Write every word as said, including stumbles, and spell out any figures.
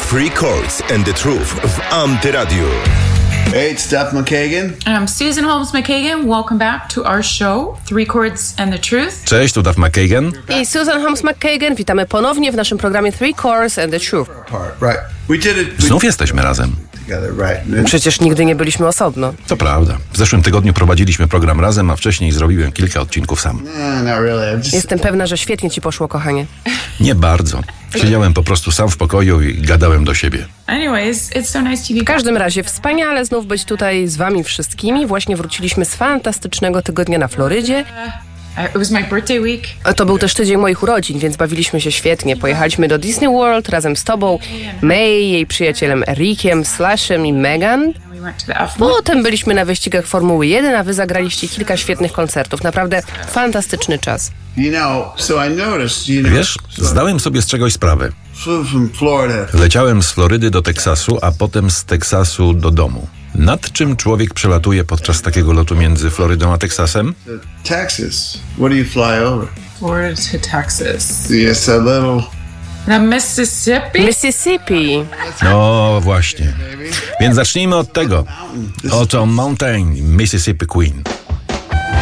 Three Chords and the Truth w Antyradiu. Hey, it's Duff McKagan. I'm Susan Holmes McKagan. Welcome back to our show, Three Chords and the Truth. Cześć, tu Duff McKagan. I Susan Holmes McKagan. Witamy ponownie w naszym programie Three Chords and the Truth. Right. We did it. Znów jesteśmy razem. Together, right. Przecież nigdy nie byliśmy osobno. To prawda. W zeszłym tygodniu prowadziliśmy program razem, a wcześniej zrobiłem kilka odcinków sam. Nah, not really. I'm just... Jestem pewna, że świetnie ci poszło, kochanie. Nie bardzo. Siedziałem po prostu sam w pokoju i gadałem do siebie. Anyways, it's so nice to be W każdym razie wspaniale znów być tutaj z wami wszystkimi. Właśnie wróciliśmy z fantastycznego tygodnia na Florydzie. It was my birthday week. To był też tydzień moich urodzin, więc bawiliśmy się świetnie. Pojechaliśmy do Disney World razem z tobą, May, jej przyjacielem Ericiem, Slashem i Megan. We went to the F one. Potem byliśmy na wyścigach Formuły jeden, a wy zagraliście kilka świetnych koncertów. Naprawdę fantastyczny czas. You know, so I noticed, you know. Wiesz, zdałem sobie z czegoś sprawę. Flew from Florida. Leciałem z Florydy do Teksasu, a potem z Teksasu do domu. Nad czym człowiek przelatuje podczas takiego lotu między Florydą a Teksasem? To Texas. What do you fly over? Florida to Texas. Yes, a little. The Mississippi? Mississippi. No właśnie. Więc zacznijmy od tego. Oto Mountain, Mississippi Queen.